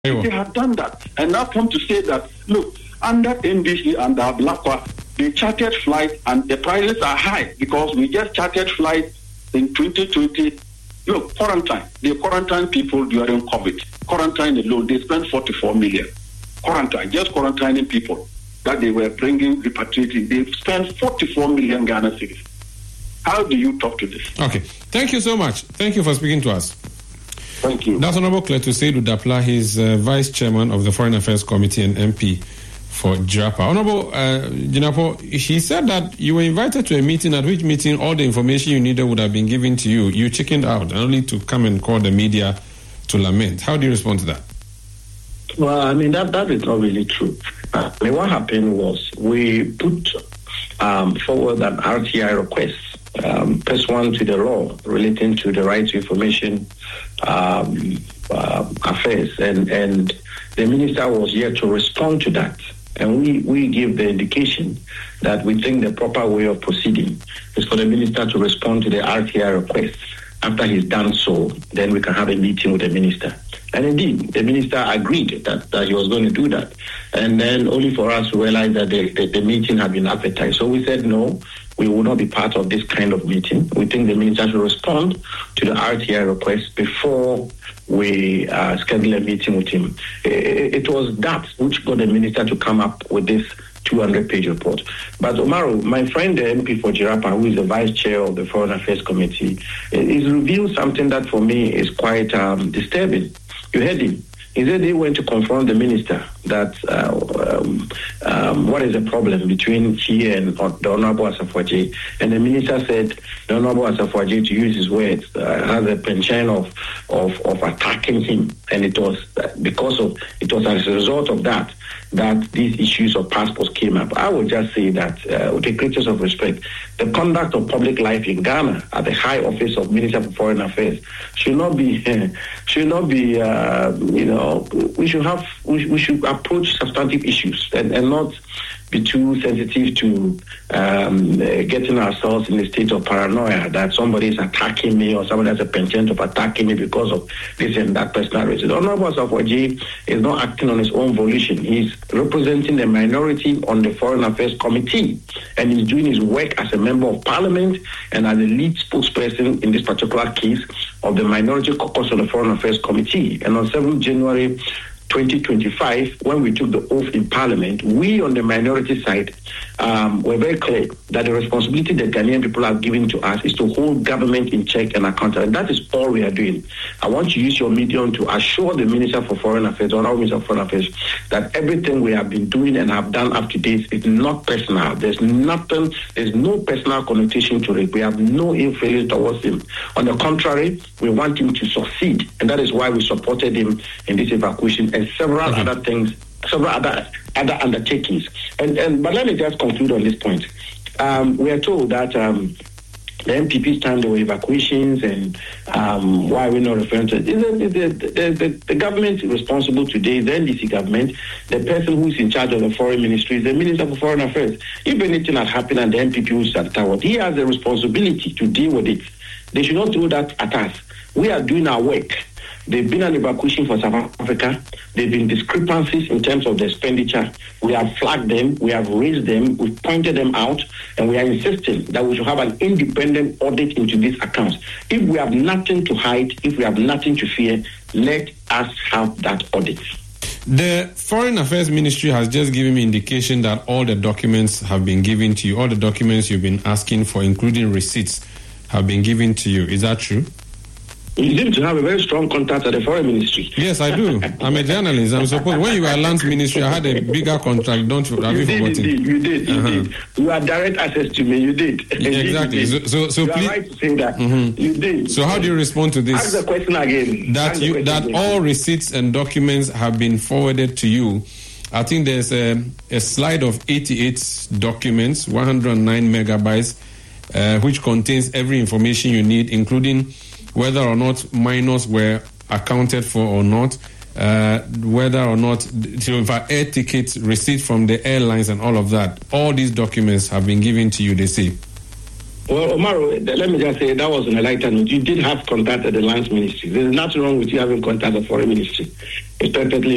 If they had done that, and now come to say that, look, under NBC and Blackwell, they chartered flight and the prices are high because we just chartered flight in 2020. Look, quarantine. They quarantine people during COVID. Quarantine alone, they spent 44 million. Quarantine, just quarantining people that they were bringing, repatriating. They spent 44 million Ghana cedis. How do you talk to this? Okay. Thank you so much. Thank you for speaking to us. Thank you. That's Honorable Cletus Seydou Dapla. He's Vice Chairman of the Foreign Affairs Committee and MP for Jirapa. Honorable Jinapo, he said that you were invited to a meeting, at which meeting all the information you needed would have been given to you. You chickened out, only to come and call the media to lament. How do you respond to that? Well, I mean, that is not really true. I mean, what happened was we put forward an RTI request, pursuant to the law relating to the right to information affairs, and the minister was yet to respond to that. And we give the indication that we think the proper way of proceeding is for the minister to respond to the RTI request. After he's done so, then we can have a meeting with the minister. And indeed, the minister agreed that he was going to do that. And then only for us to realize that the meeting had been advertised. So we said, no, we will not be part of this kind of meeting. We think the minister should respond to the RTI request before we schedule a meeting with him. It was that which got the minister to come up with this 200-page report. But Umaru, my friend, the MP for Jirapa, who is the vice chair of the Foreign Affairs Committee, is revealed something that for me is quite disturbing. You heard him. He said he went to confront the minister that what is the problem between he and the Honorable Asafo-Adjei. And the minister said the Honorable Asafo-Adjei, to use his words, has a penchant of attacking him. And it was as a result of that these issues of passports came up. I would just say that, with the greatest of respect, the conduct of public life in Ghana at the high office of Minister for Foreign Affairs should not be, we should approach substantive issues and not be too sensitive to getting ourselves in a state of paranoia that somebody is attacking me or somebody has a penchant of attacking me because of this and that personal reason. Honorable Asafo-Adjei is not acting on his own volition. He's representing the minority on the Foreign Affairs Committee, and he's doing his work as a member of Parliament and as the lead spokesperson in this particular case of the minority caucus of the Foreign Affairs Committee. And on 7th January 2025, when we took the oath in Parliament, we on the minority side were very clear that the responsibility that Ghanaian people are giving to us is to hold government in check and accountable. And that is all we are doing. I want to use your medium to assure the Minister for Foreign Affairs, or our Minister for Foreign Affairs, that everything we have been doing and have done up to date is not personal. There's no personal connotation to it. We have no ill feelings towards him. On the contrary, we want him to succeed. And that is why we supported him in this evacuation and several other things, several other undertakings. But let me just conclude on this point. We are told that the MPP's time there were evacuations, and why we're not referring to it. The government responsible today, the NDC government, the person who is in charge of the foreign ministry is the Minister for Foreign Affairs. If anything had happened and the MPP was at tower, he has the responsibility to deal with it. They should not throw that at us. We are doing our work. They've been an evacuation for South Africa. There have been discrepancies in terms of the expenditure. We have flagged them. We have raised them. We've pointed them out. And we are insisting that we should have an independent audit into these accounts. If we have nothing to hide, if we have nothing to fear, let us have that audit. The Foreign Affairs Ministry has just given me indication that all the documents have been given to you. All the documents you've been asking for, including receipts, have been given to you. Is that true? You seem to have a very strong contact at the Foreign Ministry. Yes, I do. I'm a journalist. I'm supposed, when you were at Lands Ministry, I had a bigger contract. Don't you? Have you forgotten? You did. You had direct access to me. You did. Exactly. So you please. Are right to say that. You did. So how do you respond to this? Ask the question again. That all receipts and documents have been forwarded to you. I think there's a slide of 88 documents, 109 megabytes, which contains every information you need, including whether or not minors were accounted for or not, whether or not air tickets, receipt from the airlines and all of that. All these documents have been given to you, they say. Well, Umaru, let me just say that was on a lighter note. You did have contact at the Lands Ministry. There's nothing wrong with you having contact at the Foreign Ministry. It's perfectly